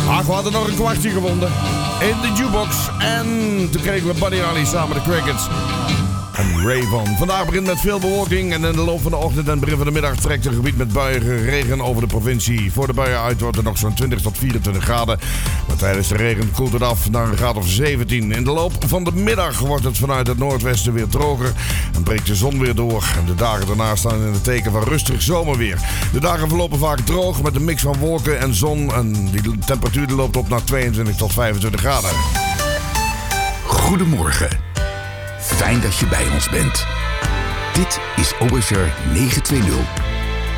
Ach, we hadden nog een kwartje gevonden. In de jukebox. En toen kregen we Buddy Holly samen met de Crickets. En Ray-Van. Vandaag begint met veel bewolking. En in de loop van de ochtend en begin van de middag trekt een gebied met buien regen over de provincie. Voor de buien uit wordt het nog zo'n 20 tot 24 graden. Maar tijdens de regen koelt het af naar een graad of 17. In de loop van de middag wordt het vanuit het noordwesten weer droger. En breekt de zon weer door. En de dagen daarna staan in het teken van rustig zomerweer. De dagen verlopen vaak droog met een mix van wolken en zon. En die temperatuur loopt op naar 22 tot 25 graden. Goedemorgen. Fijn dat je bij ons bent. Dit is OSR 920